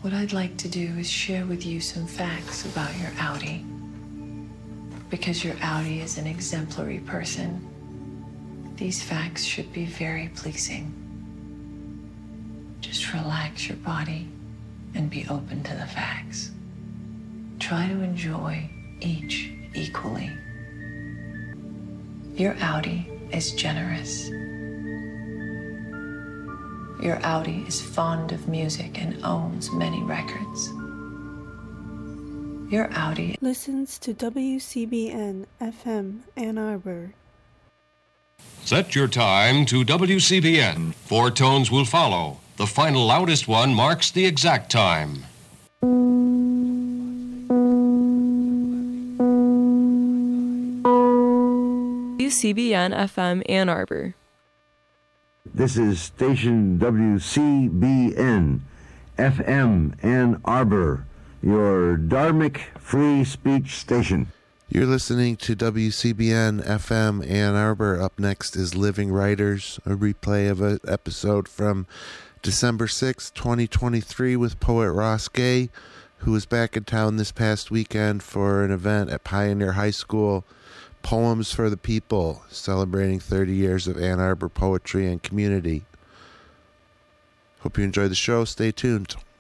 What I'd like to do is share with you some facts about your Audi. Because your Audi is an exemplary person, these facts should be very pleasing. Just relax your body and be open to the facts. Try to enjoy each equally. Your Audi is generous. Your Audi is fond of music and owns many records. Your Audi listens to WCBN FM Ann Arbor. Set your time to WCBN. 4 tones will follow. The final loudest one marks the exact time. WCBN FM Ann Arbor. This is station WCBN FM Ann Arbor, your Dharmic free speech station. You're listening to WCBN FM Ann Arbor. Up next is Living Writers, a replay of an episode from December 6, 2023 with poet Ross Gay, who was back in town this past weekend for an event at Pioneer High School, Poems for the People, celebrating 30 years of Ann Arbor poetry and community. Hope you enjoyed the show. Stay tuned.